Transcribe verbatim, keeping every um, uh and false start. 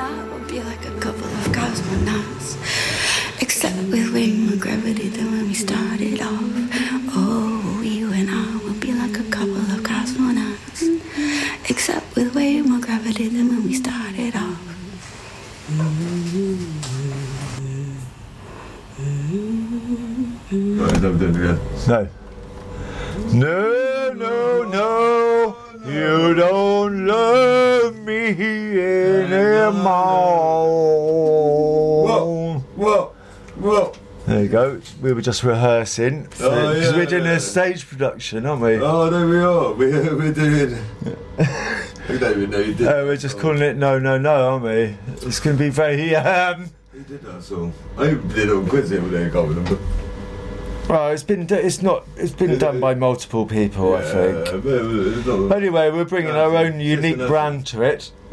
I will be like a couple of cosmonauts, except with way more gravity than when we started off. Oh, you and I will be like a couple of cosmonauts, except with way more gravity than when we started off. Right, don't do it again. No. No, no, no, you don't love me anymore. Whoa, whoa, whoa. There you go. We were just rehearsing because Oh, yeah, we're doing yeah. a stage production, aren't we? Oh, there we are. We're, we're doing. We don't even know you did. Uh, we're just calling it No, No, No, aren't we? It's going to be very. Um, Who did that song? I did it on quiz the other day. I can't remember. well, it's been. It's not. It's been done by multiple people, I think. Yeah, but it's not- Anyway, we're bringing our own It's unique an effort. brand to it.